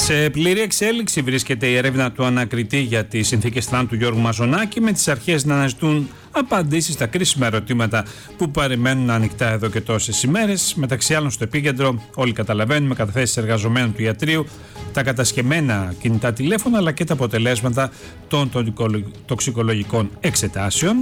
Σε πλήρη εξέλιξη βρίσκεται η έρευνα του ανακριτή για τις συνθήκες θανάτου Γιώργου Μαζονάκη, με τις αρχές να αναζητούν απαντήσεις στα κρίσιμα ερωτήματα που παραμένουν ανοιχτά εδώ και τόσες ημέρες. Μεταξύ άλλων, στο επίκεντρο, όλοι καταλαβαίνουμε, καταθέσεις εργαζομένων του ιατρείου, τα κατασχεμένα κινητά τηλέφωνα αλλά και τα αποτελέσματα των τοξικολογικών εξετάσεων.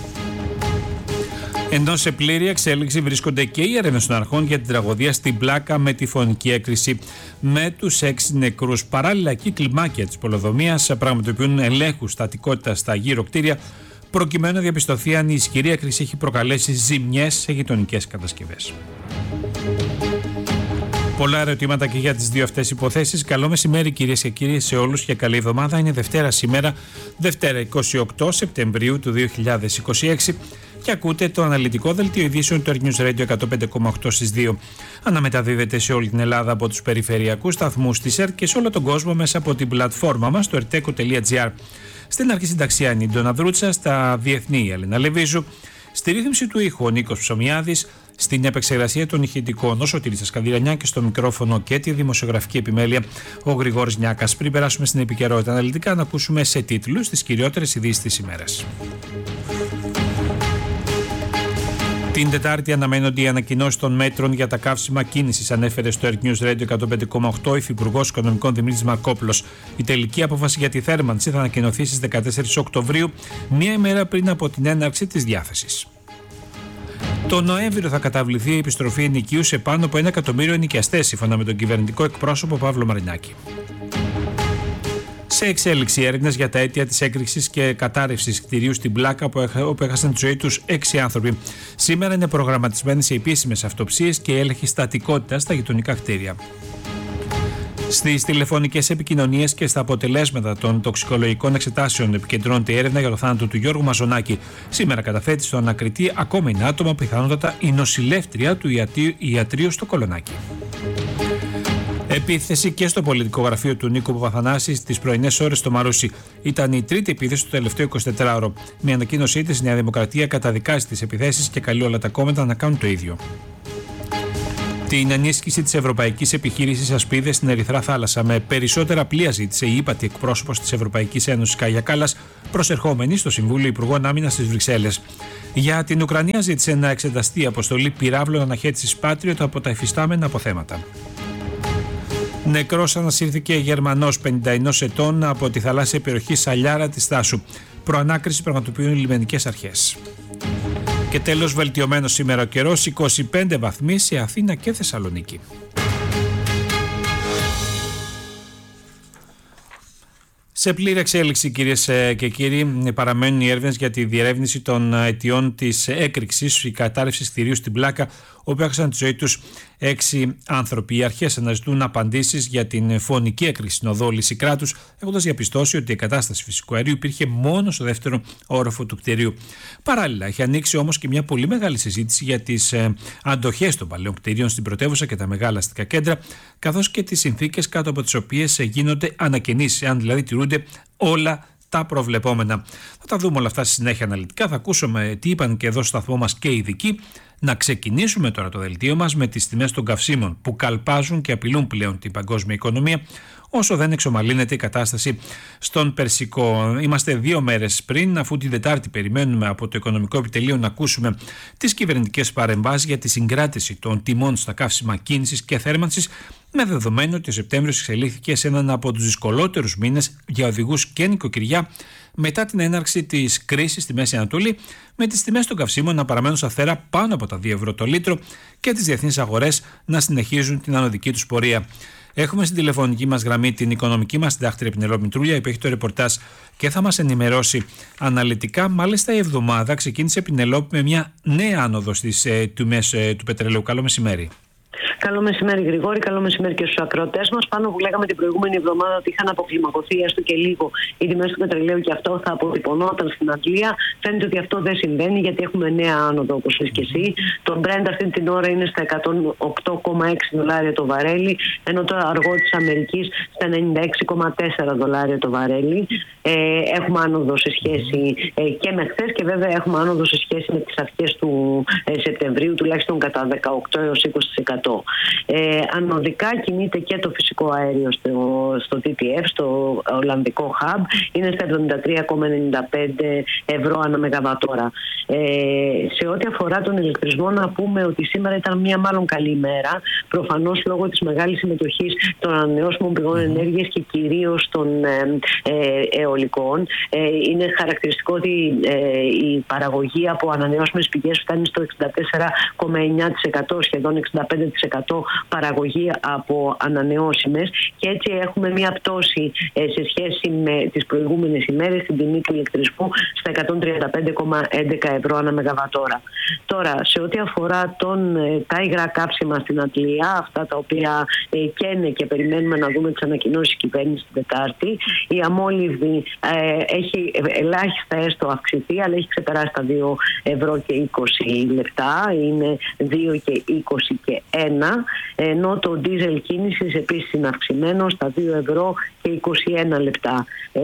Ενώ σε πλήρη εξέλιξη βρίσκονται και οι έρευνες των αρχών για την τραγωδία στην Πλάκα με τη φωνική έκρηξη με τους 6 νεκρούς. Παράλληλα, εκεί κλιμάκια της πολεοδομίας πραγματοποιούν ελέγχους στατικότητας στα γύρω κτίρια, προκειμένου να διαπιστωθεί αν η ισχυρή έκρηξη έχει προκαλέσει ζημιές σε γειτονικές κατασκευές. Πολλά ερωτήματα και για τις δύο αυτές υποθέσεις. Καλό μεσημέρι, κυρίες και κύριοι, σε όλους και καλή εβδομάδα. Είναι Δευτέρα σήμερα, Δευτέρα 28 Σεπτεμβρίου του 2026, και ακούτε το αναλυτικό δελτίο ειδήσεων του News Radio 105,8 στις 2. Αναμεταδίδεται σε όλη την Ελλάδα από τους περιφερειακούς σταθμούς της ΕΡΤ και σε όλο τον κόσμο μέσα από την πλατφόρμα μας, το erteco.gr. Στην αρχή συνταξία είναι η Ντόνα Δρούτσα, στα διεθνή η Ελένα Λεβίζου, στη ρύθμιση του ήχου ο Νίκος Ψωμιάδης, στην επεξεργασία των ηχητικών ο Σωτήρης Σκανδυρανιά και στο μικρόφωνο και τη δημοσιογραφική επιμέλεια ο Γρηγόρης Νιάκας. Πριν περάσουμε στην επικαιρότητα αναλυτικά, να ακούσουμε σε τίτλους τις κυριότερες ειδήσεις της ημέρας. Την Τετάρτη αναμένονται οι ανακοινώσεις των μέτρων για τα καύσιμα κίνησης, ανέφερε στο News Radio 105,8 ο Υφυπουργός Οικονομικών Δημήτρης Μακόπουλος. Η τελική απόφαση για τη θέρμανση θα ανακοινωθεί στις 14 Οκτωβρίου, μία ημέρα πριν από την έναρξη της διάθεσης. Το Νοέμβριο θα καταβληθεί η επιστροφή ενοικίου σε πάνω από 1 εκατομμύριο ενοικιαστές, σύμφωνα με τον κυβερνητικό εκπρόσωπο Παύλο Μαρινάκη. Σε εξέλιξη έρευνες για τα αίτια της έκρηξης και κατάρρευσης κτηρίου στην Πλάκα, όπου έχασαν τη ζωή τους 6 άνθρωποι. Σήμερα είναι προγραμματισμένες οι επίσημες αυτοψίες και έλεγχοι στατικότητας στα γειτονικά κτίρια. Στις τηλεφωνικές επικοινωνίες και στα αποτελέσματα των τοξικολογικών εξετάσεων επικεντρώνεται η έρευνα για το θάνατο του Γιώργου Μαζονάκη. Σήμερα καταθέτει στο ανακριτή ακόμα είναι άτομα, πιθανότατα η νοσηλεύτρια του ιατρείου στο Κολονάκι. Επίθεση και στο πολιτικό γραφείο του Νίκου Παπαθανάση στις πρωινές ώρες στο Μαρούσι. Ήταν η τρίτη επίθεση του τελευταίου 24ωρο. Με ανακοίνωσή της, η Νέα Δημοκρατία καταδικάζει τις επιθέσεις και καλεί όλα τα κόμματα να κάνουν το ίδιο. Την ενίσχυση της ευρωπαϊκής επιχείρησης Ασπίδες στην Ερυθρά Θάλασσα με περισσότερα πλοία ζήτησε η ύπατη εκπρόσωπος της Ευρωπαϊκής Ένωσης Κάγια Κάλλας, προσερχόμενη στο Συμβούλιο Υπουργών Άμυνας στις Βρυξέλλες. Για την Ουκρανία ζήτησε να εξεταστεί η αποστολή πυράβλων αναχέτησης Patriot από τα υφιστάμενα αποθέματα. Νεκρός ανασύρθηκε Γερμανός 51 ετών από τη θαλάσσια περιοχή Σαλιάρα της Θάσου. Προανάκριση πραγματοποιούν οι λιμενικές αρχές. Και τέλος, βελτιωμένος σήμερα ο καιρός, 25 βαθμοί σε Αθήνα και Θεσσαλονίκη. Σε πλήρη εξέλιξη, κυρίες και κύριοι, παραμένουν οι έρευνες για τη διερεύνηση των αιτιών της έκρηξης, η κατάρρευση κτηρίου στην Πλάκα, όπου έχασαν τη ζωή τους 6 άνθρωποι. Οι αρχές αναζητούν απαντήσεις για την φωνική έκρηξη στην οδό Λυσικράτους, έχοντας διαπιστώσει ότι η κατάσταση φυσικού αερίου υπήρχε μόνο στο δεύτερο όροφο του κτηρίου. Παράλληλα, έχει ανοίξει όμως και μια πολύ μεγάλη συζήτηση για τις αντοχές των παλαιών κτηρίων στην πρωτεύουσα και τα μεγάλα αστικά κέντρα, καθώς και τις συνθήκες κάτω από τις οποίες γίνονται ανακαινήσεις, αν δηλαδή τηρούνται όλα τα προβλεπόμενα. Θα τα δούμε όλα αυτά στη συνέχεια αναλυτικά. Θα ακούσουμε τι είπαν και εδώ στο σταθμό μας και οι ειδικοί. Να ξεκινήσουμε τώρα το δελτίο μας με τις τιμές των καυσίμων που καλπάζουν και απειλούν πλέον την παγκόσμια οικονομία, όσο δεν εξομαλύνεται η κατάσταση στον Περσικό. Είμαστε 2 μέρες πριν, αφού την Τετάρτη περιμένουμε από το Οικονομικό Επιτελείο να ακούσουμε τις κυβερνητικές παρεμβάσεις για τη συγκράτηση των τιμών στα καύσιμα κίνησης και θέρμανσης, με δεδομένο ότι ο Σεπτέμβριος εξελίχθηκε σε έναν από τους δυσκολότερους μήνες για οδηγούς και νοικοκυριά μετά την έναρξη της κρίσης στη Μέση Ανατολή, με τις τιμές των καυσίμων να παραμένουν σταθερά πάνω από τα 2 ευρώ το λίτρο και τις διεθνείς αγορές να συνεχίζουν την ανωδική τους πορεία. Έχουμε στην τηλεφωνική μας γραμμή την οικονομική μας συντάκτρια Πινελόπη Μητρούλια, που έχει το ρεπορτάζ και θα μας ενημερώσει αναλυτικά. Μάλιστα, η εβδομάδα ξεκίνησε, Πινελόπη, με μια νέα άνοδο στις τιμές του πετρελαίου. Καλό μεσημέρι. Καλό μεσημέρι, Γρηγόρη. Καλό μεσημέρι και στους ακροατές μας. Πάνω που λέγαμε την προηγούμενη εβδομάδα ότι είχαν αποκλιμακωθεί έστω και λίγο οι τιμές του πετρελαίου και αυτό θα αποτυπωνόταν στην Αγγλία, φαίνεται ότι αυτό δεν συμβαίνει, γιατί έχουμε νέα άνοδο, όπως λες και εσύ. Το Brent αυτή την ώρα είναι στα 108,6 δολάρια το βαρέλι, ενώ το αργό της Αμερικής στα 96,4 δολάρια το βαρέλι. Έχουμε άνοδο σε σχέση και με χθες, και βέβαια έχουμε άνοδο σε σχέση με τις αρχές του Σεπτεμβρίου, τουλάχιστον κατά 18 έως 20%. Ανωδικά κινείται και το φυσικό αέριο στο TTF, στο Ολλανδικό Hub, είναι στα 73,95 ευρώ ανά μεγαβατόρα. Σε ό,τι αφορά τον ηλεκτρισμό, να πούμε ότι σήμερα ήταν μια μάλλον καλή ημέρα, προφανώς λόγω της μεγάλης συμμετοχής των ανανεώσιμων πηγών ενέργειας και κυρίως των αιωλικών. Είναι χαρακτηριστικό ότι η παραγωγή από ανανεώσιμες πηγές φτάνει στο 64,9%, σχεδόν 65% παραγωγή από ανανεώσιμες, και έτσι έχουμε μια πτώση σε σχέση με τις προηγούμενες ημέρες στην τιμή του ηλεκτρισμού στα 135,11 ευρώ ανά μεγαβατόρα. Τώρα, σε ό,τι αφορά τα υγρά κάψιμα στην Αντλία, αυτά τα οποία καίνε και περιμένουμε να δούμε τις ανακοινώσεις της κυβέρνησης την Τετάρτη, η αμόλυβδη έχει ελάχιστα έστω αυξηθεί, αλλά έχει ξεπεράσει τα 2 ευρώ και 20 λεπτά, είναι 2 και 20 και 1, ενώ το ντίζελ κίνησης επίσης είναι αυξημένο στα 2 ευρώ και 21 λεπτά,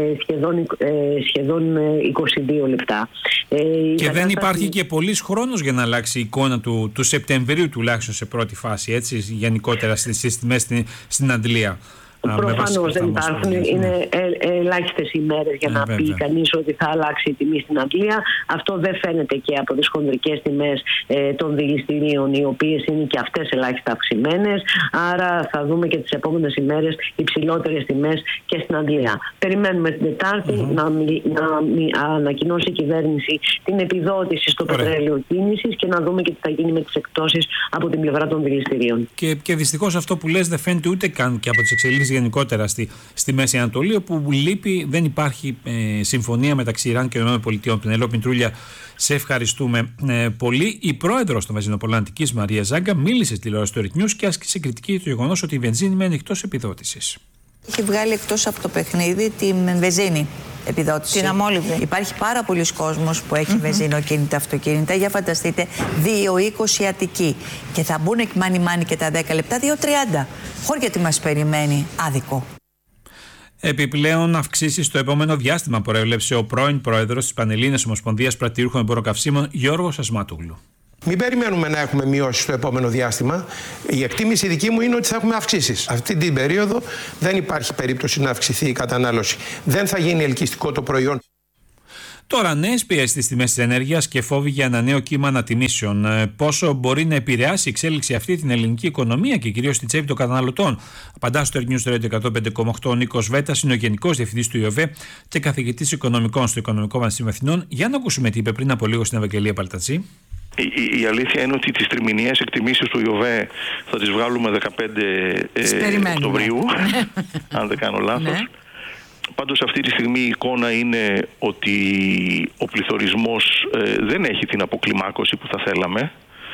σχεδόν 22 λεπτά. Και δεν υπάρχει και πολύς χρόνος για να αλλάξει η εικόνα του Σεπτεμβρίου, τουλάχιστον σε πρώτη φάση, έτσι, γενικότερα στις τιμές στην Αντλία. Προφανώς δεν υπάρχουν. Είναι ελάχιστες ημέρες για να πει κανείς ότι θα αλλάξει η τιμή στην Αγγλία. Αυτό δεν φαίνεται και από τις χονδρικές τιμές των δηληστηρίων, οι οποίες είναι και αυτές ελάχιστα αυξημένες. Άρα θα δούμε και τις επόμενες ημέρες υψηλότερες τιμές και στην Αγγλία. Περιμένουμε την Τετάρτη να ανακοινώσει η κυβέρνηση την επιδότηση στο πετρέλαιο κίνησης και να δούμε και τι θα γίνει με τις εκπτώσεις από την πλευρά των δηληστηρίων. Και δυστυχώς αυτό που λες δεν φαίνεται ούτε καν και από τις εξελίξεις γενικότερα στη Μέση Ανατολή, όπου λείπει, δεν υπάρχει συμφωνία μεταξύ Ιράν και ΗΠΑ. Πενελόπη Τρούλια, σε ευχαριστούμε πολύ. Η πρόεδρος των Βενζινοπολιτικής, Μαρία Ζάγκα, μίλησε στη τηλεόραση του Ριτ Νιούς και άσκησε κριτική για το γεγονός ότι η βενζίνη μένει εκτός επιδότησης. Έχει βγάλει εκτός από το παιχνίδι την βενζίνη επιδότηση. Την αμόλυβδη. Υπάρχει πάρα πολλοί κόσμος που έχει βενζινοκίνητα αυτοκίνητα. Για φανταστείτε, 2,20 Αττική. Και θα μπουν μάνι και τα 10 λεπτά, 2,30. Χώρια τι μας περιμένει, άδικο. Επιπλέον αυξήσεις στο επόμενο διάστημα, προέβλεψε ο πρώην πρόεδρος της Πανελλήνιας Ομοσπονδίας Πρατηρίουχων Εμποροκαυσίμων, Γιώργος Ασμάτογλου. Μην περιμένουμε να έχουμε μειώσεις στο επόμενο διάστημα. Η εκτίμηση δική μου είναι ότι θα έχουμε αυξήσεις. Αυτή την περίοδο δεν υπάρχει περίπτωση να αυξηθεί η κατανάλωση. Δεν θα γίνει ελκυστικό το προϊόν. Τώρα, νέες πιέσεις στις τιμές της ενέργειας και φόβοι για ένα νέο κύμα ανατιμήσεων. Πόσο μπορεί να επηρεάσει η εξέλιξη αυτή την ελληνική οικονομία και κυρίως στην τσέπη των καταναλωτών? Απαντά στο News Radio 105,8 ο Νίκος Βέτας, είναι ο Γενικός Διευθυντής του ΙΟΒΕ και καθηγητής Οικονομικών στο Οικονομικό Πανεπιστήμιο Αθηνών. Για να ακούσουμε τι είπε πριν από λίγο στην Ευαγγελία Παλτατσή. Η αλήθεια είναι ότι τις τριμηνιαίες εκτιμήσεις του ΙΟΒΕ θα τις βγάλουμε 15 Οκτωβρίου, αν δεν κάνω λάθος. Ναι. Πάντως αυτή τη στιγμή η εικόνα είναι ότι ο πληθωρισμός δεν έχει την αποκλιμάκωση που θα θέλαμε,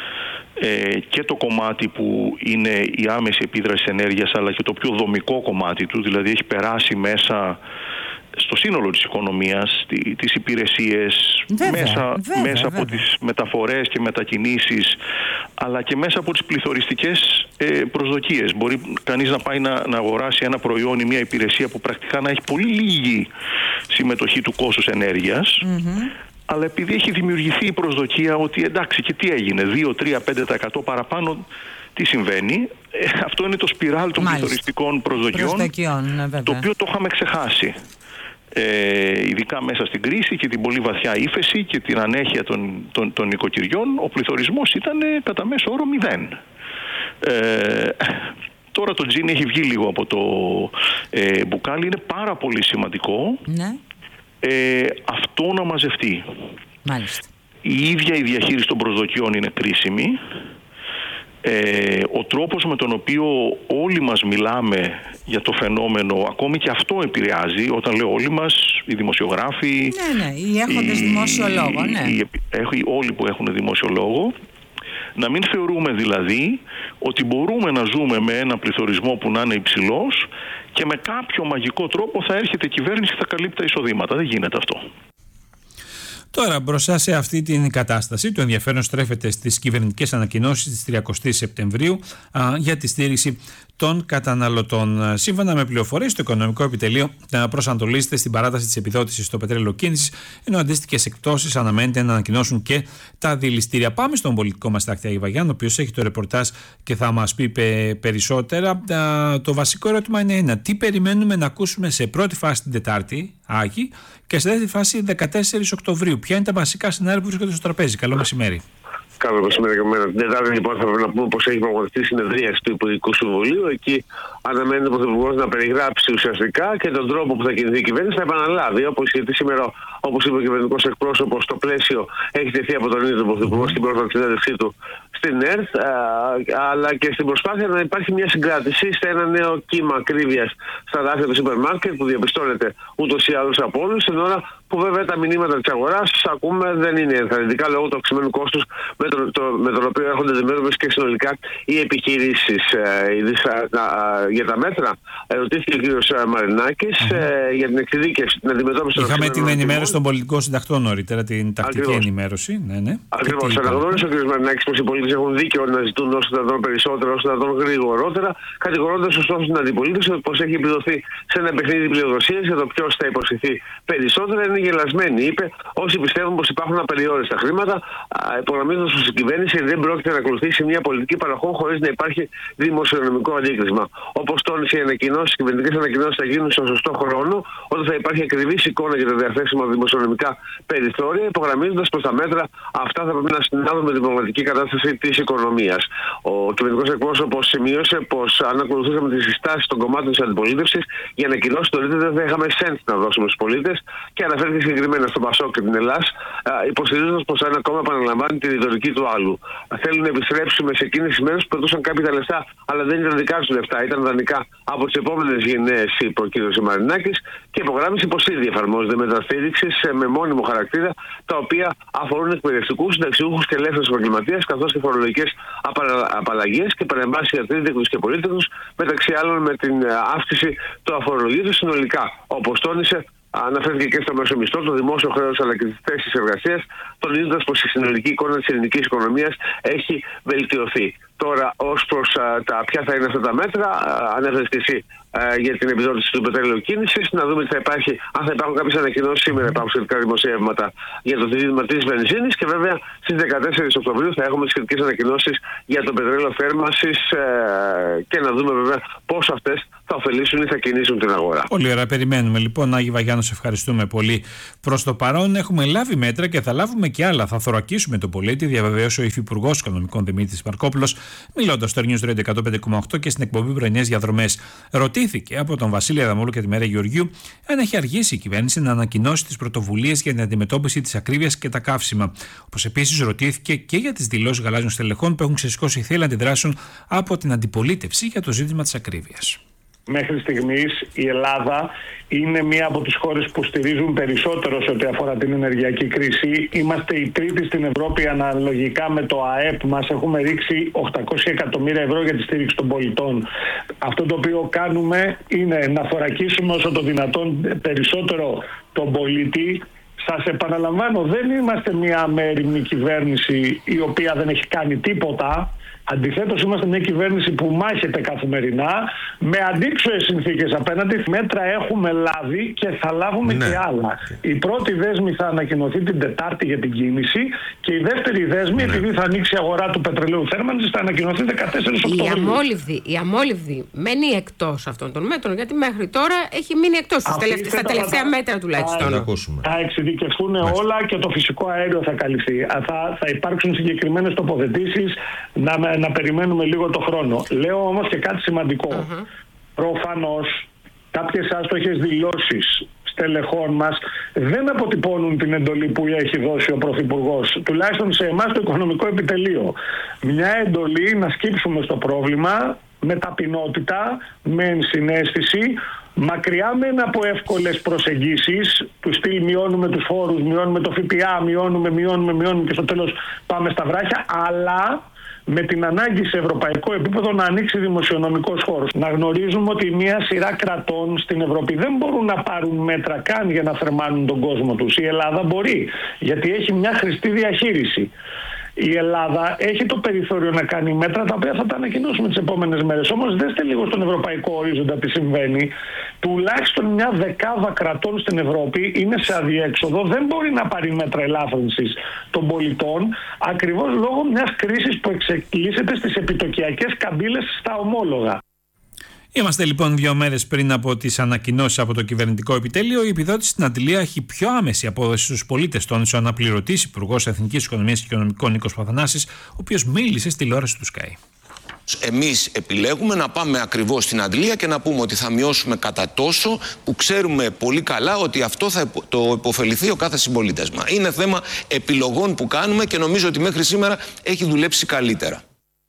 και το κομμάτι που είναι η άμεση επίδραση ενέργειας, αλλά και το πιο δομικό κομμάτι του, δηλαδή έχει περάσει μέσα στο σύνολο της οικονομίας, τις υπηρεσίες, μέσα από τις μεταφορές και μετακινήσεις, αλλά και μέσα από τις πληθωριστικές προσδοκίες. Μπορεί κανείς να πάει να αγοράσει ένα προϊόν ή μια υπηρεσία που πρακτικά να έχει πολύ λίγη συμμετοχή του κόστους ενέργειας, αλλά επειδή έχει δημιουργηθεί η προσδοκία ότι εντάξει, και τι έγινε, 2, 3, 5% παραπάνω, τι συμβαίνει? Αυτό είναι το σπιράλ των πληθωριστικών προσδοκιών, το οποίο το είχαμε ξεχάσει. Ειδικά μέσα στην κρίση και την πολύ βαθιά ύφεση και την ανέχεια των νοικοκυριών, ο πληθωρισμός ήταν κατά μέσο όρο 0. Τώρα το τζιν έχει βγει λίγο από το μπουκάλι, είναι πάρα πολύ σημαντικό αυτό να μαζευτεί. Μάλιστα. Η ίδια η διαχείριση των προσδοκιών είναι κρίσιμη. Ο τρόπος με τον οποίο όλοι μας μιλάμε για το φαινόμενο, ακόμη και αυτό επηρεάζει. Όταν λέω όλοι μας, οι δημοσιογράφοι, οι έχοντες δημόσιο λόγο, όλοι που έχουν δημόσιο λόγο, να μην θεωρούμε δηλαδή ότι μπορούμε να ζούμε με ένα πληθωρισμό που να είναι υψηλός και με κάποιο μαγικό τρόπο θα έρχεται η κυβέρνηση και θα καλύπτει τα εισοδήματα. Δεν γίνεται αυτό. Τώρα, μπροστά σε αυτή την κατάσταση, το ενδιαφέρον στρέφεται στις κυβερνητικές ανακοινώσεις της 30 Σεπτεμβρίου για τη στήριξη των καταναλωτών. Σύμφωνα με πληροφορίες, το Οικονομικό Επιτελείο προσανατολίζεται στην παράταση της επιδότησης στο πετρέλαιο κίνησης, ενώ αντίστοιχες εκπτώσεις αναμένεται να ανακοινώσουν και τα δηληστήρια. Πάμε στον πολιτικό μας τάκτη Άκη Βαγιάννη, ο οποίος έχει το ρεπορτάζ και θα μας πει περισσότερα. Το βασικό ερώτημα είναι ένα: τι περιμένουμε να ακούσουμε σε πρώτη φάση την Τετάρτη, Άκη, και σε δεύτερη φάση 14 Οκτωβρίου? Ποια είναι τα βασικά σενάρια που βρίσκονται στο τραπέζι? Καλό μεσημέρι. Καλό μεσημέρι και εμένα. Την Τετάρτη, λοιπόν, θα πρέπει να πούμε πως έχει πραγματευτεί συνεδρίαση του Υπουργικού Συμβουλίου. Εκεί αναμένεται ο Πρωθυπουργός να περιγράψει ουσιαστικά και τον τρόπο που θα κινηθεί η κυβέρνηση, θα επαναλάβει. Γιατί σήμερα, όπως είπε ο κυβερνητικός εκπρόσωπος, το πλαίσιο έχει τεθεί από τον ίδιο τον Πρωθυπουργό στην πρώτη συνέντευξή του στην ΕΡΤ, αλλά και στην προσπάθεια να υπάρχει μια συγκράτηση σε ένα νέο κύμα ακρίβειας στα δάχτυλα του σούπερ μάρκετ που διαπιστώνεται ούτως ή άλλως από όλους, την ώρα που βέβαια τα μηνύματα της αγοράς ακούμε δεν είναι ενθαρρυντικά λόγω του αυξημένου κόστους με τον οποίο έρχονται αντιμέτωπες και συνολικά οι επιχειρήσεις. Για τα μέτρα ρωτήθηκε ο κ. Μαρινάκης για την εξειδίκευση, την αντιμετώπιση. Είχαμε την ενημέρωση των πολιτικών συντακτών νωρίτερα, την τακτική ενημέρωση. Ναι. Ακριβώς. Αναγνώρισε ο κ. Μαρινάκης πως οι πολίτες έχουν δίκαιο να ζητούν όσο θα δουν περισσότερο, όσο θα δουν γρηγορότερα, κατηγορώντας ωστόσο την αντιπολίτευση πως έχει επιδοθεί σε ένα παιχνίδι πληροφορίας για το ποιος θα υποσχεθεί περισσότερα. Είναι γελασμένοι, είπε, όσοι πιστεύουν πως υπάρχουν απεριόριστα χρήματα, υπογραμμίζοντας πως η κυβέρνηση δεν πρόκειται να ακολουθήσει μια πολιτική παροχών χωρίς να υπάρχει δημοσιονομικό αντίκρισμα. Όπως τόνισε, οι κυβερνητικές ανακοινώσεις θα γίνουν στο σωστό χρόνο, όταν θα υπάρχει ακριβής εικόνα για τα διαθέσιμα δημοσιονομικά περιθώρια, υπογραμμίζοντας πως τα μέτρα αυτά θα πρέπει να συνάδουν με την πραγματική κατάσταση της οικονομίας. Ο κυβερνητικός εκπρόσωπος σημείωσε πως αν ακολουθούσαμε τις συστάσεις των κομμάτων της αντιπολίτευσης, οι ανακοινώσεις νωρίτερα δεν θα είχαμε σέντ να δώσουμε στους πολίτες, και αναφέρθηκε συγκεκριμένα στον Πασόκ και την Ελλάδα, υποστηρίζοντας πως ένα κόμμα επαναλαμβάνει τη ρητορική του άλλου. Θέλουν να επιστρέψουμε σε εκείνες τις μέρες που πετούσαν κάποιοι τα λεφτά, αλλά δεν ήταν δικά τους λεφτά, ήταν δανεικά από τις επόμενες γενναίες, είπε ο κ. Μαρινάκης, και υπογράμμισε πως ήδη εφαρμόζονται μέτρα στήριξης με μόνιμο χαρακτήρα, τα οποία αφορούν εκπαιδευτικούς, συνταξιούχους και ελεύθερους επαγγελματίες, καθώς και φορολογικές απαλλαγές και παρεμβάσεις για τρίτεκνους και πολίτεκνους, μεταξύ άλλων με την αύξηση του αφορολογίου συνολικά. Όπως τόνισε, αναφέρθηκε και στο μέσο μισθό, το δημόσιο χρέος αλλά και τις θέσεις εργασίας, τονίζοντας πως η συνολική εικόνα της ελληνικής οικονομίας έχει βελτιωθεί. Τώρα, ως προς ποια θα είναι αυτά τα μέτρα, ανέφερες και εσύ για την επιδότηση του πετρέλαιου κίνησης. Να δούμε αν θα υπάρχουν κάποιες ανακοινώσεις. Σήμερα υπάρχουν σχετικά δημοσιεύματα για το τίμημα της βενζίνης, και βέβαια στις 14 Οκτωβρίου θα έχουμε σχετικές ανακοινώσεις για το πετρέλαιο θέρμανσης, και να δούμε βέβαια πώς αυτές θα ωφελήσουν ή θα κινήσουν την αγορά. Πολύ ωραία. Περιμένουμε λοιπόν. Άκη Βαγιάννη, σε ευχαριστούμε πολύ. Προς το παρόν έχουμε λάβει μέτρα και θα λάβουμε και άλλα. Θα θωρακίσουμε τον πολίτη, διαβεβαίωσε ο Υφυπουργός Οικονομικών Δημήτρης Μαρκόπουλος, μιλώντας στο News Radio 105,8 και στην εκπομπή Πρωινές Διαδρομές. Ρωτήθηκε από τον Βασίλη Αδαμόλου και τη Μέρα Γεωργίου αν έχει αργήσει η κυβέρνηση να ανακοινώσει τις πρωτοβουλίες για την αντιμετώπιση της ακρίβειας και τα καύσιμα. Όπως επίσης ρωτήθηκε και για τις δηλώσεις γαλάζιων στελεχών που έχουν ξεσηκώσει θύελλα αντιδράσεων από την αντιπολίτευση για το ζήτημα της ακρίβειας. Μέχρι στιγμής η Ελλάδα είναι μία από τις χώρες που στηρίζουν περισσότερο σε ό,τι αφορά την ενεργειακή κρίση. Είμαστε η τρίτη στην Ευρώπη αναλογικά με το ΑΕΠ μας. Έχουμε ρίξει 800 εκατομμύρια ευρώ για τη στήριξη των πολιτών. Αυτό το οποίο κάνουμε είναι να θωρακίσουμε όσο το δυνατόν περισσότερο τον πολίτη. Σας επαναλαμβάνω, δεν είμαστε μία αμέριμνη κυβέρνηση η οποία δεν έχει κάνει τίποτα. Αντιθέτως, είμαστε μια κυβέρνηση που μάχεται καθημερινά με αντίξωες συνθήκες απέναντι. Μέτρα έχουμε λάβει και θα λάβουμε και άλλα. Η πρώτη δέσμη θα ανακοινωθεί την Τετάρτη για την κίνηση, και η δεύτερη δέσμη, επειδή θα ανοίξει η αγορά του πετρελαίου θέρμανσης, θα ανακοινωθεί 14 Οκτωβρίου. Η αμόλυβδη μένει εκτός αυτών των μέτρων, γιατί μέχρι τώρα έχει μείνει εκτός στα τελευταία μέτρα τουλάχιστον. Θα εξειδικευτούν όλα και το φυσικό αέριο θα καλυφθεί. Θα υπάρξουν συγκεκριμένες τοποθετήσεις. Να περιμένουμε λίγο το χρόνο. Λέω όμως και κάτι σημαντικό. Προφανώς κάποιες άστοχες δηλώσεις στελεχών μας δεν αποτυπώνουν την εντολή που έχει δώσει ο Πρωθυπουργός, τουλάχιστον σε εμάς το Οικονομικό Επιτελείο. Μια εντολή να σκύψουμε στο πρόβλημα με ταπεινότητα, με ενσυναίσθηση, μακριά μεν από εύκολες προσεγγίσεις του στυλ μειώνουμε τους φόρους, μειώνουμε το ΦΠΑ, μειώνουμε και στο τέλος πάμε στα βράχια, αλλά με την ανάγκη σε ευρωπαϊκό επίπεδο να ανοίξει δημοσιονομικός χώρος. Να γνωρίζουμε ότι μια σειρά κρατών στην Ευρώπη δεν μπορούν να πάρουν μέτρα καν για να θερμάνουν τον κόσμο τους. Η Ελλάδα μπορεί, γιατί έχει μια χρηστή διαχείριση. η Ελλάδα έχει το περιθώριο να κάνει μέτρα τα οποία θα τα ανακοινώσουμε τις επόμενες μέρες. Όμως δέστε λίγο στον ευρωπαϊκό ορίζοντα τι συμβαίνει. Τουλάχιστον μια δεκάδα κρατών στην Ευρώπη είναι σε αδιέξοδο, δεν μπορεί να πάρει μέτρα ελάφρυνσης των πολιτών, ακριβώς λόγω μιας κρίσης που εξελίσσεται στις επιτοκιακές καμπύλες στα ομόλογα. Είμαστε λοιπόν 2 μέρες πριν από τις ανακοινώσεις από το κυβερνητικό επιτέλειο. Η επιδότηση στην αντιλία έχει πιο άμεση απόδοση στους πολίτες, τόνισε ο αναπληρωτής Υπουργός Εθνικής Οικονομίας και Κοινωνικών Νίκος Παθανάσης, ο οποίος μίλησε στη τηλεόραση του Sky. Εμείς επιλέγουμε να πάμε ακριβώς στην αντλία και να πούμε ότι θα μειώσουμε κατά τόσο που ξέρουμε πολύ καλά ότι αυτό θα το υποφεληθεί ο κάθε συμπολίτης μας. Είναι θέμα επιλογών που κάνουμε και νομίζω ότι μέχρι σήμερα έχει δουλέψει καλύτερα.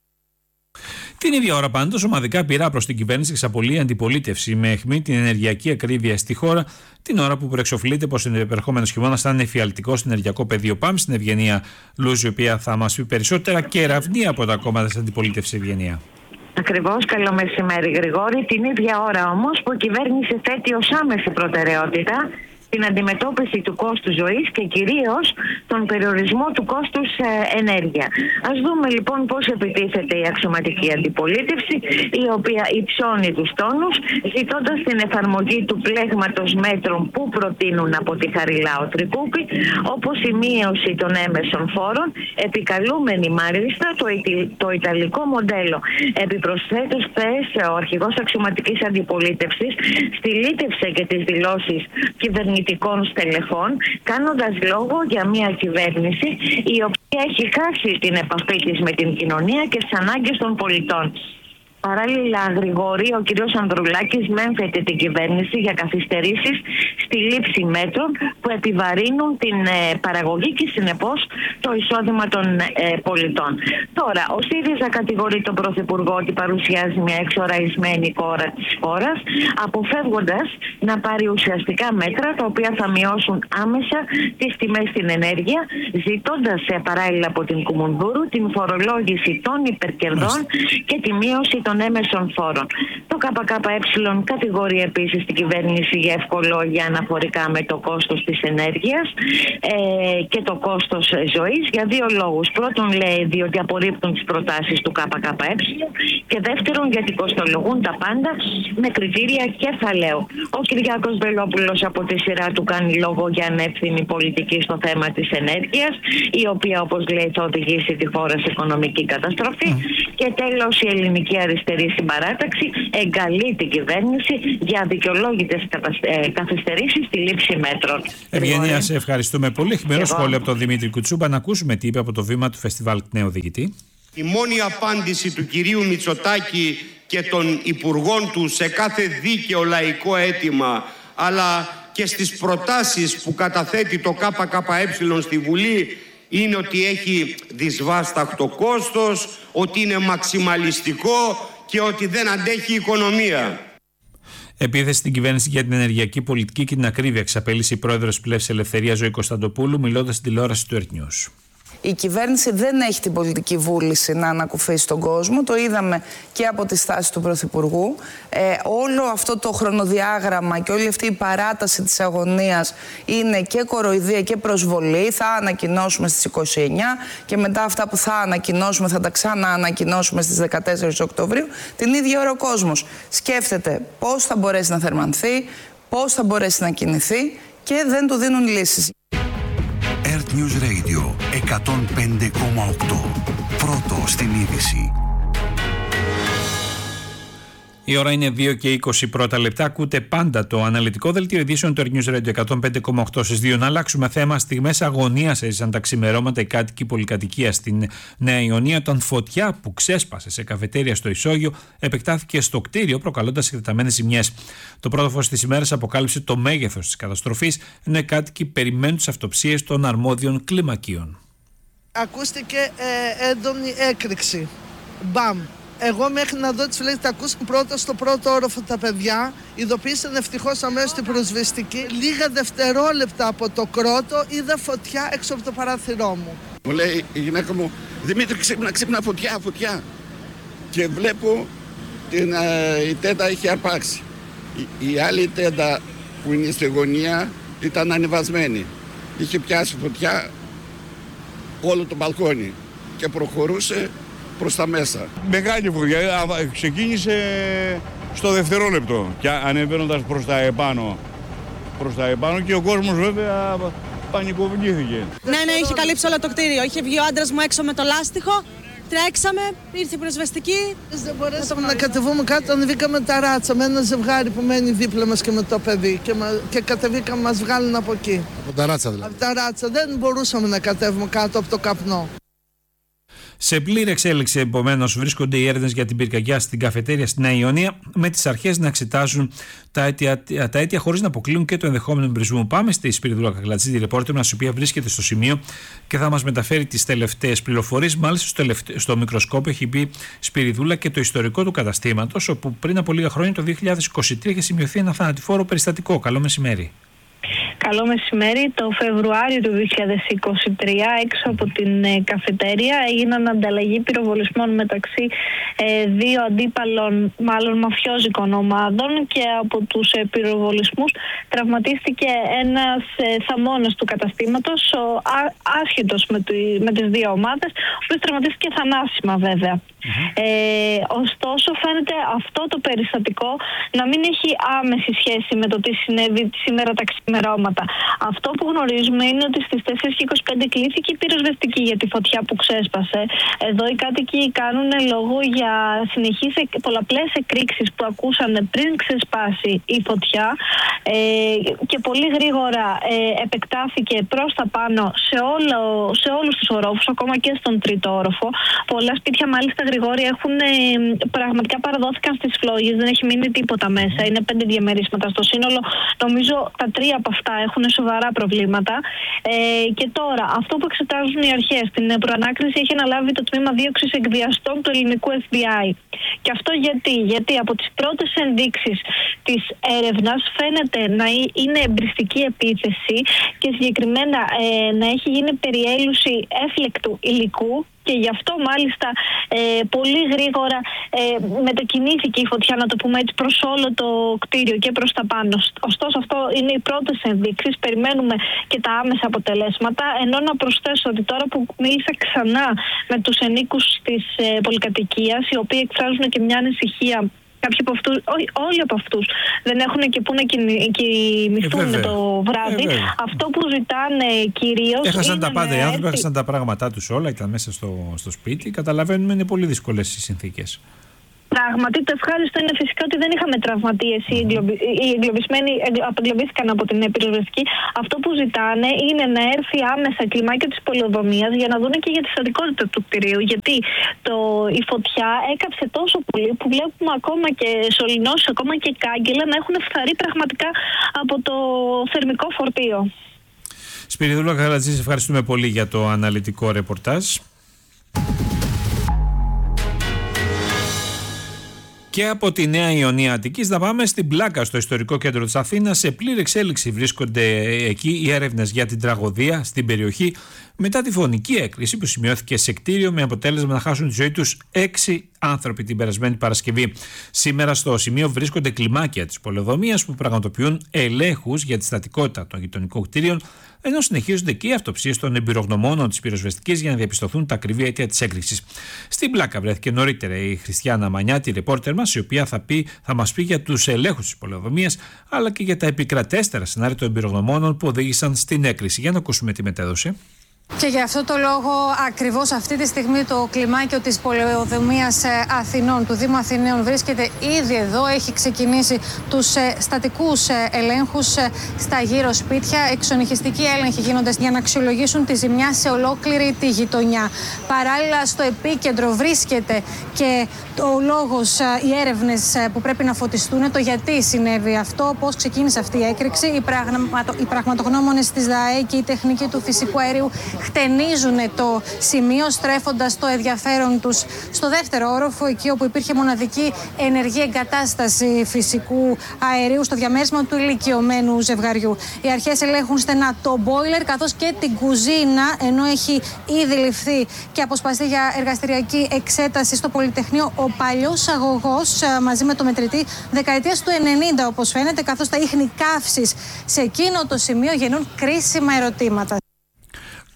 Την ίδια ώρα πάντως, ομαδικά πειρά προς την κυβέρνηση εξαπολύει αντιπολίτευση με αιχμή την ενεργειακή ακρίβεια στη χώρα, την ώρα που προεξοφλείται πως ο επερχόμενος χειμώνας θα είναι εφιαλτικό στο ενεργειακό πεδίο. Πάμε στην Ευγενία Λούζη, η οποία θα μας πει περισσότερα, και ερευνή από τα κόμματα της αντιπολίτευσης. Ευγενία. Ακριβώς, καλό μεσημέρι Γρηγόρη. Την ίδια ώρα όμως που η κυβέρνηση θέτει ως άμεση προτεραιότητα την αντιμετώπιση του κόστου ζωής και κυρίως τον περιορισμό του κόστους ενέργεια. Ας δούμε λοιπόν πώς επιτίθεται η αξιωματική αντιπολίτευση, η οποία υψώνει τους τόνους, ζητώντας την εφαρμογή του πλέγματος μέτρων που προτείνουν από τη Χαριλάου Τρικούπη, όπως η μείωση των έμεσων φόρων, επικαλούμενη μάλιστα το ιταλικό μοντέλο. Επιπροσθέτως, χθες ο αρχηγός αξιωματικής αντιπολίτευσης στυλίτευσε και τις δηλώσεις κυβερνητικών στελεχών, κάνοντας λόγο για μια κυβέρνηση η οποία έχει χάσει την επαφή της με την κοινωνία και τις ανάγκες των πολιτών. Παράλληλα, Γρηγόρη, ο κ. Ανδρουλάκης μέμφεται την κυβέρνηση για καθυστερήσεις στη λήψη μέτρων που επιβαρύνουν την παραγωγή και συνεπώς το εισόδημα των πολιτών. Τώρα, ο ΣΥΡΙΖΑ κατηγορεί τον Πρωθυπουργό ότι παρουσιάζει μια εξοραϊσμένη εικόνα της χώρας, αποφεύγοντας να πάρει ουσιαστικά μέτρα τα οποία θα μειώσουν άμεσα τις τιμές στην ενέργεια, ζητώντας παράλληλα από την Κουμουνδούρου την φορολόγηση των υπερκερδών και τη μείωση των έμεσων φόρων. Το ΚΚΕ κατηγορεί επίσης την κυβέρνηση για ευκολόγια αναφορικά με το κόστος της ενέργειας και το κόστος ζωής για 2 λόγους. Πρώτον, λέει, διότι απορρίπτουν τις προτάσεις του ΚΚΕ, και δεύτερον, γιατί κοστολογούν τα πάντα με κριτήρια κεφαλαίου. Ο Κυριάκος Βελόπουλος από τη σειρά του κάνει λόγο για ανεύθυνη πολιτική στο θέμα της ενέργειας, η οποία, όπως λέει, θα οδηγήσει τη χώρα σε οικονομική καταστροφή. Και τέλος, η ελληνική αριστερή συμπαράταξη εγκαλεί την κυβέρνηση για αδικαιολόγητες καθυστερήσεις στη λήψη μέτρων. Ευγενία, σε ευχαριστούμε πολύ. Χειμερό σχόλιο από τον Δημήτρη Κουτσούμπα. Να ακούσουμε τι είπε από το βήμα του Φεστιβάλ Νέο Διοικητή. Η μόνη απάντηση του κυρίου Μητσοτάκη και των υπουργών του σε κάθε δίκαιο λαϊκό αίτημα, αλλά και στις προτάσεις που καταθέτει το ΚΚΕ στη Βουλή, είναι ότι έχει δυσβάσταχτο κόστος, ότι είναι μαξιμαλιστικό και ότι δεν αντέχει η οικονομία. Επίθεση στην κυβέρνηση για την ενεργειακή πολιτική και την ακρίβεια εξαπέλυσε η πρόεδρος της Πλεύσης Ελευθερίας Ζωή Κωνσταντοπούλου, μιλώντας στην τηλεόραση του Earth News. Η κυβέρνηση δεν έχει την πολιτική βούληση να ανακουφίσει τον κόσμο. Το είδαμε και από τη στάση του Πρωθυπουργού. Όλο αυτό το χρονοδιάγραμμα και όλη αυτή η παράταση της αγωνίας είναι και κοροϊδία και προσβολή. Θα ανακοινώσουμε στις 29 και μετά αυτά που θα ανακοινώσουμε θα τα ξαναανακοινώσουμε στις 14 Οκτωβρίου. Την ίδια ώρα ο κόσμος σκέφτεται πώς θα μπορέσει να θερμανθεί, πώς θα μπορέσει να κινηθεί και δεν του δίνουν λύσεις. Earth News Radio 105,8. Πρώτο στην είδηση. Η ώρα είναι 2 και 20 πρώτα λεπτά. Ακούτε πάντα το αναλυτικό δελτίο ειδήσεων του Earth News Radio 105,8 στις 2. Να αλλάξουμε θέμα. Στιγμές αγωνίας έζησαν τα ξημερώματα οι κάτοικοι πολυκατοικία στην Νέα Ιωνία, όταν φωτιά που ξέσπασε σε καφετέρια στο Ισόγειο επεκτάθηκε στο κτίριο, προκαλώντας εκτεταμένες ζημιές. Το πρώτο φως της ημέρας αποκάλυψε το μέγεθος της καταστροφής, ενώ οι κάτοικοι περιμένουν τις αυτοψίες των αρμόδιων κλιμακίων. Ακούστηκε έντονη έκρηξη. Μπαμ. Εγώ μέχρι να δω τις φυλές τα ακούσαν πρώτα στο πρώτο όροφο τα παιδιά. Ειδοποίησαν ευτυχώς αμέσως την προσβεστική. Λίγα δευτερόλεπτα από το κρότο είδα φωτιά έξω από το παράθυρό μου. Μου λέει η γυναίκα μου, Δημήτρη, ξύπνα, φωτιά, φωτιά. Και βλέπω η τέντα έχει αρπάξει. Η άλλη τέντα που είναι στη γωνία ήταν ανεβασμένη. Είχε πιάσει φωτιά όλο το μπαλκόνι. και προχωρούσε προς τα μέσα. Μεγάλη φωτιά, ξεκίνησε στο δευτερόλεπτο και ανεβαίνοντας προς τα επάνω και ο κόσμος βέβαια πανικοβλήθηκε. Ναι, είχε καλύψει όλο το κτίριο. Είχε βγει ο άντρας μου έξω με το λάστιχο. Τρέξαμε, ήρθε η πυροσβεστική. Δεν μπορέσαμε να κατεβούμε κάτω, ανεβήκαμε τα ράτσα με ένα ζευγάρι που μένει δίπλα μας και με το παιδί. Και κατεβήκαμε, μας βγάλουν από εκεί. Από τα ράτσα δηλαδή. Από τα ράτσα. Δεν μπορούσαμε να κατέβουμε κάτω από το καπνό. Σε πλήρη εξέλιξη, επομένως, βρίσκονται οι έρευνες για την πυρκαγιά στην καφετέρια στη Νέα Ιωνία, με τις αρχές να εξετάζουν τα αίτια χωρίς να αποκλείουν και το ενδεχόμενο εμπρισμού. Πάμε στη Σπυριδούλα Κακλατζίδη, ρεπόρτερ μας, η οποία βρίσκεται στο σημείο και θα μας μεταφέρει τις τελευταίες πληροφορίες. Μάλιστα, στο μικροσκόπιο έχει μπει Σπυριδούλα και το ιστορικό του καταστήματος, όπου πριν από λίγα χρόνια, το 2023, είχε σημειωθεί ένα θανατηφόρο περιστατικό. Καλό μεσημέρι. Καλό μεσημέρι. Το Φεβρουάριο του 2023 έξω από την καφετέρια έγιναν ανταλλαγή πυροβολισμών μεταξύ δύο αντίπαλων, μάλλον μαφιόζικων ομάδων, και από τους πυροβολισμούς τραυματίστηκε ένας θαμώνας του καταστήματος, άσχετος με τις δύο ομάδες, ο οποίος τραυματίστηκε θανάσιμα βέβαια. Ωστόσο φαίνεται αυτό το περιστατικό να μην έχει άμεση σχέση με το τι συνέβη σήμερα τα ξημερώματα. Αυτό που γνωρίζουμε είναι ότι στις 4:25 κλήθηκε η πυροσβεστική για τη φωτιά που ξέσπασε. Εδώ οι κάτοικοι κάνουν λόγο για συνεχείς πολλαπλές εκρήξεις που ακούσαν πριν ξεσπάσει η φωτιά και πολύ γρήγορα επεκτάθηκε προς τα πάνω σε όλους τους ορόφους, ακόμα και στον τρίτο όροφο. Πολλά σπίτια μάλιστα, Γρηγόρη, πραγματικά παραδόθηκαν στις φλόγες, δεν έχει μείνει τίποτα μέσα. Είναι 5 διαμερίσματα στο σύνολο. Νομίζω τα 3 από αυτά έχουν σοβαρά προβλήματα. Και τώρα, αυτό που εξετάζουν οι αρχές, την προανάκριση έχει αναλάβει το τμήμα δίωξης εκβιαστών του ελληνικού FBI. Και αυτό γιατί από τις πρώτες ενδείξεις της έρευνας φαίνεται να είναι εμπριστική επίθεση και συγκεκριμένα να έχει γίνει περιέλουση έφλεκτου υλικού. Και γι' αυτό μάλιστα πολύ γρήγορα μετακινήθηκε η φωτιά, να το πούμε έτσι, προς όλο το κτίριο και προς τα πάνω. Ωστόσο αυτό είναι οι πρώτες ενδείξεις, περιμένουμε και τα άμεσα αποτελέσματα, ενώ να προσθέσω ότι τώρα που μίλησα ξανά με τους ενίκους της πολυκατοικίας, οι οποίοι εκφράζουν και μια ανησυχία. Κάποιοι από αυτούς, όλοι από αυτούς, δεν έχουν και πού να κοιμηθούν το βράδυ. Αυτό που ζητάνε κυρίως. Έχασαν τα πάντα οι άνθρωποι, έχασαν τα πράγματά τους όλα, ήταν μέσα στο σπίτι. Καταλαβαίνουμε, είναι πολύ δύσκολες οι συνθήκες. Πράγματι, το ευχάριστο είναι φυσικά ότι δεν είχαμε τραυματίες. Οι εγκλωβισμένοι απεγκλωβίστηκαν από την πυροσβεστική. Αυτό που ζητάνε είναι να έρθει άμεσα κλιμάκιο της πολεοδομίας για να δουν και για τη στατικότητα του κτηρίου. Γιατί η φωτιά έκαψε τόσο πολύ που βλέπουμε ακόμα και σωληνώσεις, ακόμα και κάγκελα να έχουν φθαρεί πραγματικά από το θερμικό φορτίο. Σπυριδούλα Κακλατζίδη, ευχαριστούμε πολύ για το αναλυτικό ρεπορτάζ. Και από τη Νέα Ιωνία Αττικής να πάμε στην Πλάκα, στο ιστορικό κέντρο της Αθήνας. Σε πλήρη εξέλιξη βρίσκονται εκεί οι έρευνες για την τραγωδία στην περιοχή μετά τη φωνική έκρηξη που σημειώθηκε σε κτίριο, με αποτέλεσμα να χάσουν τη ζωή τους 6 άνθρωποι την περασμένη Παρασκευή. Σήμερα στο σημείο βρίσκονται κλιμάκια της πολεοδομίας που πραγματοποιούν ελέγχους για τη στατικότητα των γειτονικών κτίριων, ενώ συνεχίζονται και οι αυτοψίες των εμπειρογνωμόνων της πυροσβεστικής για να διαπιστωθούν τα ακριβή αίτια της έκρηξης. Στην Πλάκα βρέθηκε νωρίτερα η Χριστιάνα Μανιάτη, ρεπόρτερ μας, η οποία θα μας πει για τους ελέγχους της πολεοδομίας, αλλά και για τα επικρατέστερα σενάρια των εμπειρογνωμόνων που οδήγησαν στην έκρηξη. Για να ακούσουμε τη μετέδωση. Και γι' αυτό το λόγο ακριβώς αυτή τη στιγμή το κλιμάκιο της πολεοδομίας Αθηνών, του Δήμου Αθηναίων, βρίσκεται ήδη εδώ. Έχει ξεκινήσει τους στατικούς ελέγχους στα γύρω σπίτια. Εξονυχιστικοί έλεγχοι γίνονται για να αξιολογήσουν τη ζημιά σε ολόκληρη τη γειτονιά. Παράλληλα, στο επίκεντρο βρίσκεται και ο λόγος, οι έρευνες που πρέπει να φωτιστούν, το γιατί συνέβη αυτό, πώς ξεκίνησε αυτή η έκρηξη. Οι πραγματογνώμονες της ΔΑΕ και η τεχνική του φυσικού αερίου χτενίζουν το σημείο, στρέφοντας το ενδιαφέρον τους στο δεύτερο όροφο, εκεί όπου υπήρχε μοναδική ενεργή εγκατάσταση φυσικού αερίου στο διαμέρισμα του ηλικιωμένου ζευγαριού. Οι αρχές ελέγχουν στενά το μπόιλερ καθώς και την κουζίνα, ενώ έχει ήδη ληφθεί και αποσπαστεί για εργαστηριακή εξέταση στο Πολυτεχνείο ο παλιός αγωγός μαζί με το μετρητή δεκαετίας του 90, όπως φαίνεται, καθώς τα ίχνη καύσης σε εκείνο το σημείο γεννούν κρίσιμα ερωτήματα.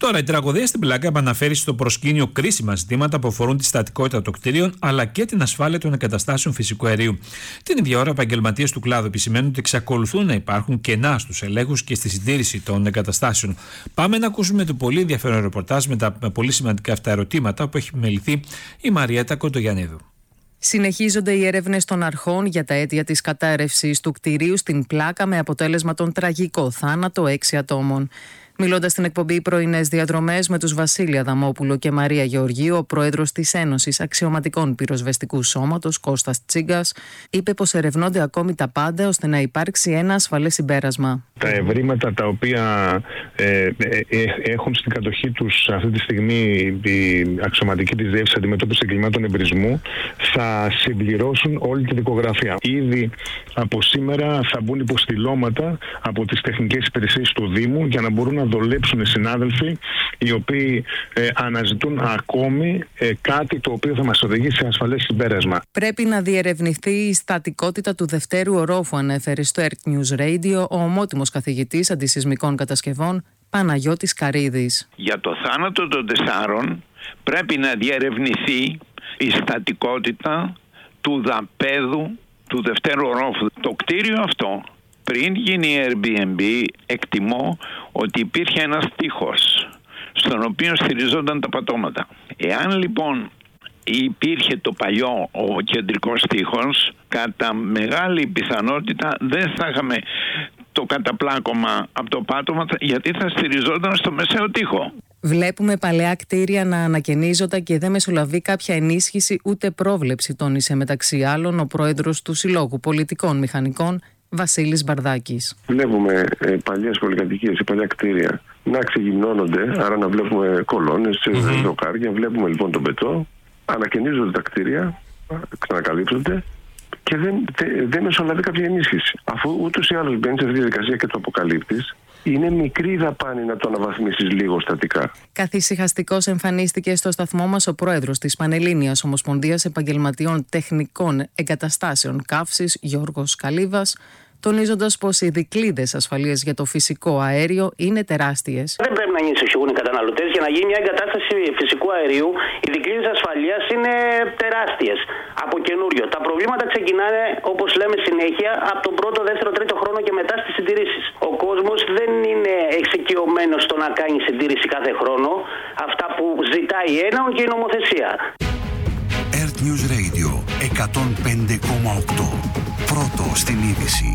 Τώρα, η τραγωδία στην Πλάκα επαναφέρει στο προσκήνιο κρίσιμα ζητήματα που αφορούν τη στατικότητα των κτίριων αλλά και την ασφάλεια των εγκαταστάσεων φυσικού αερίου. Την ίδια ώρα, επαγγελματίες του κλάδου επισημαίνουν ότι εξακολουθούν να υπάρχουν κενά στους ελέγχους και στη συντήρηση των εγκαταστάσεων. Πάμε να ακούσουμε το πολύ ενδιαφέρον ρεπορτάζ με τα πολύ σημαντικά αυτά ερωτήματα που έχει μεληθεί η Μαριέτα Κοντογιαννίδου. Συνεχίζονται οι έρευνες των αρχών για τα αίτια της κατάρρευσης του κτηρίου στην Πλάκα με αποτέλεσμα τον τραγικό θάνατο 6 ατόμων. Μιλώντας στην εκπομπή Πρωινές Διαδρομές με τους Βασίλη Αδαμόπουλο και Μαρία Γεωργίου, ο πρόεδρος της Ένωσης Αξιωματικών Πυροσβεστικού Σώματος, Κώστας Τσίγκας, είπε πως ερευνώνται ακόμη τα πάντα ώστε να υπάρξει ένα ασφαλές συμπέρασμα. Τα ευρήματα τα οποία έχουν στην κατοχή τους αυτή τη στιγμή οι αξιωματικοί της Διεύθυνσης Αντιμετώπισης Εγκλημάτων Εμπρισμού θα συμπληρώσουν όλη τη δικογραφία. Ήδη από σήμερα θα μπουν υποστηλώματα από τις τεχνικές υπηρεσίες του Δήμου για να μπορούν να δουλέψουν οι συνάδελφοι οι οποίοι αναζητούν ακόμη κάτι το οποίο θα μας οδηγήσει σε ασφαλές συμπέρασμα. Πρέπει να διερευνηθεί η στατικότητα του δευτέρου ορόφου, ανέφερε στο Earth News Radio ο ομότιμος καθηγητής αντισυσμικών κατασκευών Παναγιώτης Καρίδης. Για το θάνατο των 4 πρέπει να διερευνηθεί η στατικότητα του δαπέδου του δευτέρου ορόφου. Το κτίριο αυτό, πριν γίνει Airbnb, εκτιμώ ότι υπήρχε ένας τοίχος στον οποίο στηριζόταν τα πατώματα. Εάν λοιπόν υπήρχε το παλιό ο κεντρικός τοίχος, κατά μεγάλη πιθανότητα δεν θα είχαμε το καταπλάκωμα από το πάτωμα, γιατί θα στηριζόταν στο μεσαίο τοίχο. Βλέπουμε παλαιά κτίρια να ανακαινίζονται και δεν μεσολαβεί κάποια ενίσχυση ούτε πρόβλεψη, τόνισε μεταξύ άλλων ο πρόεδρος του Συλλόγου Πολιτικών Μηχανικών, Βασίλης Μπαρδάκης. Βλέπουμε παλιές πολυκατοικίες ή παλιά κτίρια να ξεγυμνώνονται, άρα να βλέπουμε κολόνες, δοκάρια. Βλέπουμε λοιπόν τον πετό, ανακαινίζονται τα κτίρια, ξανακαλύπτονται και δεν μεσολαβεί κάποια ενίσχυση. Αφού ούτως ή άλλως μπαίνει σε αυτή τη διαδικασία και το αποκαλύπτεις, είναι μικρή δαπάνη να το αναβαθμίσεις λίγο στατικά. Καθησυχαστικός εμφανίστηκε στο σταθμό μας ο πρόεδρος της Πανελλήνιας Ομοσπονδίας Επαγγελματιών Τεχνικών Εγκαταστάσεων Καύσης, Γιώργος Καλύβας, τονίζοντας πως οι δικλείδες ασφαλείας για το φυσικό αέριο είναι τεράστιες. Δεν πρέπει να ανησυχούν οι καταναλωτές. Για να γίνει μια εγκατάσταση φυσικού αερίου, οι δικλείδες ασφαλείας είναι τεράστιες. Από καινούριο. Τα προβλήματα ξεκινάνε, όπως λέμε συνέχεια, από τον πρώτο, δεύτερο, τρίτο χρόνο και μετά στις συντηρήσεις. Ο κόσμος δεν είναι εξοικειωμένος στο να κάνει συντήρηση κάθε χρόνο. Αυτά που ζητάει έναον και η νομοθεσία. Earth News Radio 105,8. Πρώτο στην είδηση.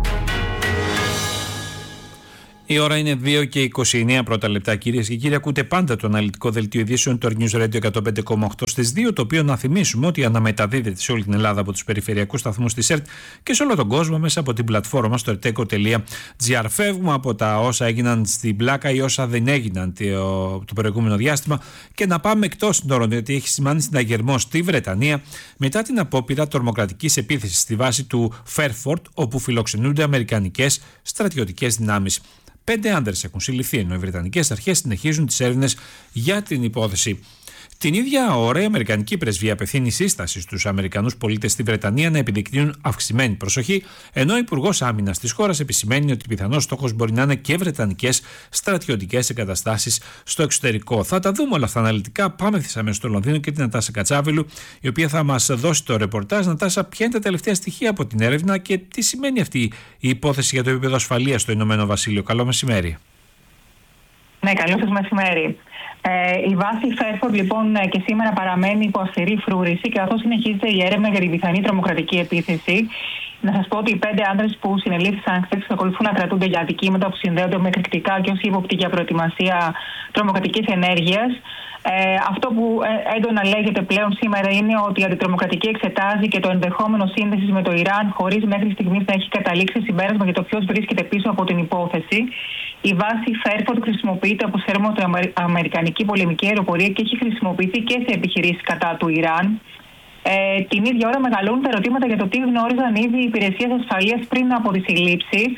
Η ώρα είναι 2 και 29 πρώτα λεπτά, κυρίες και κύριοι. Ακούτε πάντα το αναλυτικό δελτίο ειδήσεων του News Radio 105,8 στις 2, το οποίο να θυμίσουμε ότι αναμεταδίδεται σε όλη την Ελλάδα από τους περιφερειακούς σταθμούς της ΕΡΤ και σε όλο τον κόσμο μέσα από την πλατφόρμα στο erteco.gr. Φεύγουμε από τα όσα έγιναν στην Πλάκα ή όσα δεν έγιναν το προηγούμενο διάστημα και να πάμε εκτός συνόρων, γιατί έχει σημάνει συναγερμό στη Βρετανία μετά την απόπειρα τρομοκρατικής επίθεσης στη βάση του Fairford, όπου φιλοξενούνται αμερικανικές στρατιωτικές δυνάμεις. 5 άνδρες έχουν συλληφθεί, ενώ οι Βρετανικές αρχές συνεχίζουν τις έρευνες για την υπόθεση. Την ίδια ώρα, η Αμερικανική Πρεσβεία απευθύνει σύσταση στους Αμερικανούς πολίτες στη Βρετανία να επιδεικνύουν αυξημένη προσοχή, ενώ ο Υπουργός Άμυνας της χώρας επισημαίνει ότι πιθανός στόχος μπορεί να είναι και βρετανικές στρατιωτικές εγκαταστάσεις στο εξωτερικό. Θα τα δούμε όλα αυτά αναλυτικά. Πάμε αμέσως στο Λονδίνο και την Νατάσα Κατσάβελου, η οποία θα μας δώσει το ρεπορτάζ. Νατάσα, ποια είναι τα τελευταία στοιχεία από την έρευνα και τι σημαίνει αυτή η υπόθεση για το επίπεδο ασφαλείας στο Ηνωμένο Βασίλειο? Καλό μεσημέρι. Ναι, καλό σας μεσημέρι. Η βάση Fairford λοιπόν και σήμερα παραμένει υπό αυστηρή φρούρηση και καθώς συνεχίζεται η έρευνα για την πιθανή τρομοκρατική επίθεση. Να σας πω ότι οι 5 άνδρες που συνελήφθησαν χθες εξακολουθούν να κρατούνται για αδικήματα που συνδέονται με εκρηκτικά και ως ύποπτοι για προετοιμασία τρομοκρατικής ενέργειας. Αυτό που έντονα λέγεται πλέον σήμερα είναι ότι η αντιτρομοκρατική εξετάζει και το ενδεχόμενο σύνδεσης με το Ιράν, χωρίς μέχρι στιγμής να έχει καταλήξει συμπέρασμα για το ποιος βρίσκεται πίσω από την υπόθεση. Η βάση Fairford χρησιμοποιείται, όπως ξέρουμε, από την Αμερικανική πολεμική αεροπορία και έχει χρησιμοποιηθεί και σε επιχειρήσεις κατά του Ιράν. Την ίδια ώρα μεγαλώνουν τα ερωτήματα για το τι γνώριζαν ήδη οι υπηρεσίες ασφαλείας πριν από τις συλλήψεις.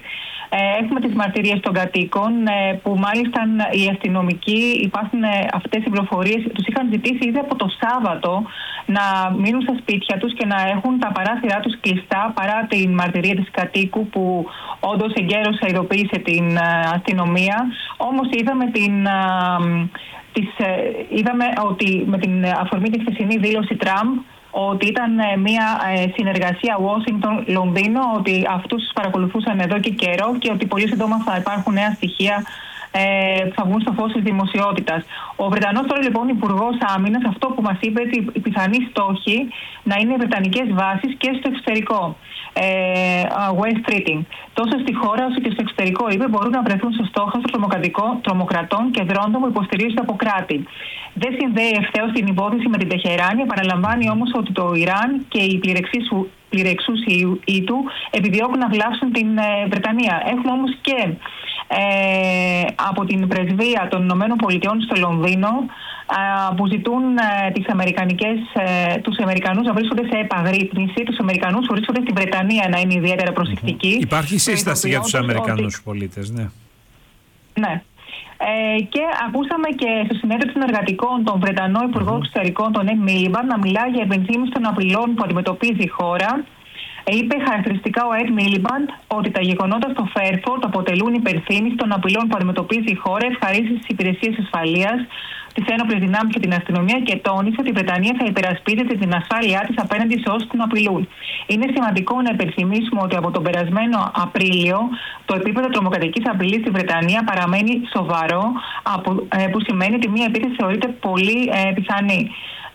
Έχουμε τις μαρτυρίες των κατοίκων που μάλιστα οι αστυνομικοί, υπάρχουν αυτές οι πληροφορίες, τους είχαν ζητήσει ήδη από το Σάββατο να μείνουν στα σπίτια τους και να έχουν τα παράθυρά τους κλειστά, παρά την μαρτυρία της κατοίκου που όντως εγκαίρως ειδοποίησε την αστυνομία. Όμως είδαμε ότι με την αφορμή τη χθεσινή δήλωση Τραμπ ότι ήταν μια συνεργασία Washington-Λονδίνο, ότι αυτούς τους παρακολουθούσαν εδώ και καιρό και ότι πολύ σύντομα θα υπάρχουν νέα στοιχεία που θα βγουν στο φως της δημοσιότητας. Ο Βρετανός τώρα λοιπόν Υπουργός Άμυνας αυτό που μας είπε, ότι οι πιθανοί στόχοι να είναι βρετανικές βάσεις και στο εξωτερικό. West Streeting. Τόσο στη χώρα όσο και στο εξωτερικό, είπε, μπορούν να βρεθούν στο στόχαστρο τρομοκρατών και δρόντων που υποστηρίζονται από κράτη. Δεν συνδέει ευθέως την υπόθεση με την Τεχεράνη, παραλαμβάνει όμως ότι το Ιράν και οι πληρεξούσιοι του επιδιώκουν να βλάψουν την Βρετανία. Έχουμε όμως και από την πρεσβεία των ΗΠΑ στο Λονδίνο που ζητούν τους Αμερικανούς να βρίσκονται σε επαγρύπνηση, τους Αμερικανούς που βρίσκονται στην Βρετανία να είναι ιδιαίτερα προσεκτικοί. Υπάρχει σύσταση για τους Αμερικανούς πολίτες, ναι. Ναι. Και ακούσαμε και στο συνέδριο των εργατικών τον Βρετανό Υπουργό Εξωτερικών, τον Ed Miliband, να μιλάει για υπενθύμηση των απειλών που αντιμετωπίζει η χώρα. Είπε χαρακτηριστικά ο Ed Miliband ότι τα γεγονότα στο Fairford αποτελούν υπενθύμηση των απειλών που αντιμετωπίζει η χώρα, ευχαρίστηση στις υπηρεσίες ασφαλείας, τις ένοπλες δυνάμεις και την αστυνομία, και τόνισε ότι η Βρετανία θα υπερασπίζεται την ασφάλειά της απέναντι σε όσους την απειλούν. Είναι σημαντικό να υπενθυμίσουμε ότι από τον περασμένο Απρίλιο το επίπεδο τρομοκρατικής απειλής στη Βρετανία παραμένει σοβαρό, που σημαίνει ότι μία επίθεση θεωρείται πολύ πιθανή.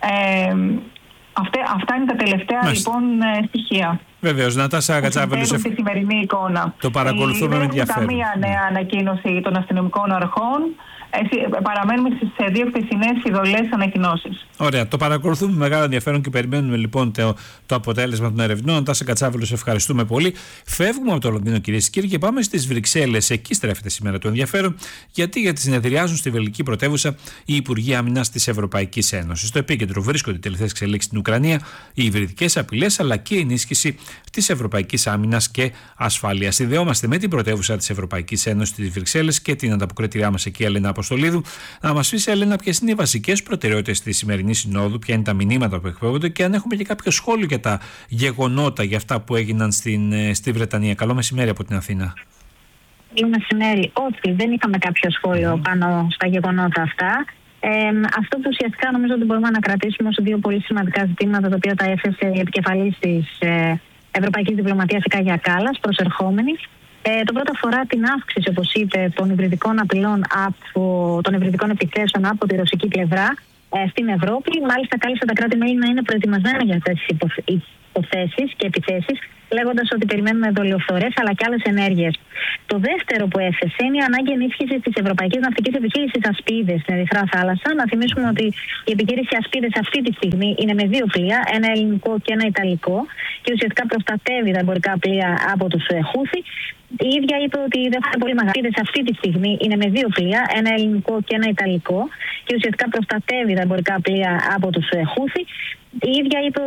Αυτά είναι τα τελευταία λοιπόν στοιχεία. Βεβαίως, Νατάσα Κατσάβελος, τη σημερινή εικόνα. Το παρακολουθούμε με ενδιαφέρον. Δεν έχουμε καμία νέα ανακοίνωση των αστυνομικών αρχών. Παραμένουμε στις δύο χθεσινές ειδωλές ανακοινώσεις. Ωραία. Το παρακολουθούμε με μεγάλο ενδιαφέρον και περιμένουμε λοιπόν το αποτέλεσμα των ερευνών. Νατάσα Κατσάβελος, ευχαριστούμε πολύ. Φεύγουμε από το Λονδίνο, κυρίες και κύριοι, και πάμε στις Βρυξέλλες. Εκεί στρέφεται σήμερα το ενδιαφέρον, γιατί συνεδριάζουν στη βελγική πρωτεύουσα οι Υπουργοί Άμυνας της Ευρωπαϊκής Ένωσης. Στο επίκεντρο βρίσκονται οι τελευταίες εξελίξεις στην Ουκρανία, οι υβριδικές απειλές αλλά και η ενίσχυση της Ευρωπαϊκής Άμυνας και Ασφάλειας. Συνδεόμαστε με την πρωτεύουσα της Ευρωπαϊκής Ένωσης, τις Βρυξέλλες, και την ανταποκριτήριά μας εκεί, Ελένα Αποστολίδου. Να μας πεις, Ελένα, ποιες είναι οι βασικές προτεραιότητες της σημερινής συνόδου, ποια είναι τα μηνύματα που εκπέμπονται και αν έχουμε και κάποιο σχόλιο για τα γεγονότα, για αυτά που έγιναν στη Βρετανία. Καλό μεσημέρι από την Αθήνα. Καλό μεσημέρι. Όχι, δεν είχαμε κάποιο σχόλιο πάνω στα γεγονότα αυτά. Αυτό που ουσιαστικά νομίζω ότι μπορούμε να κρατήσουμε ως δύο πολύ σημαντικά ζητήματα, τα οποία τα έθεσε η επικεφαλής της Ευρωπαϊκής Διπλωματίας, η Κάγια Κάλλας, προσερχόμενη. Το πρώτο αφορά την αύξηση, όπως είπε, των υβριδικών απειλών, των υβριδικών επιθέσεων από τη ρωσική πλευρά στην Ευρώπη. Μάλιστα, κάλεσε τα κράτη-μέλη να είναι προετοιμασμένα για αυτές τις υποθέσεις και επιθέσεις, λέγοντας ότι περιμένουμε δολιοφθορές αλλά και άλλες ενέργειες. Το δεύτερο που έθεσε είναι η ανάγκη ενίσχυσης της Ευρωπαϊκής Ναυτικής Επιχείρησης Ασπίδες στην Ερυθρά Θάλασσα. Να θυμίσουμε ότι η επιχείρηση Ασπίδες αυτή τη στιγμή είναι με δύο πλοία, ένα ελληνικό και ένα ιταλικό, και ουσιαστικά προστατεύει τα εμπορικά πλοία από τους Χούθι. Η ίδια είπε ότι δεν θα είναι πολύ μεγάλη. Αυτή τη στιγμή είναι με δύο πλοία, ένα ελληνικό και ένα ιταλικό, και ουσιαστικά προστατεύει τα εμπορικά πλοία από τους Χούθι. Η ίδια είπε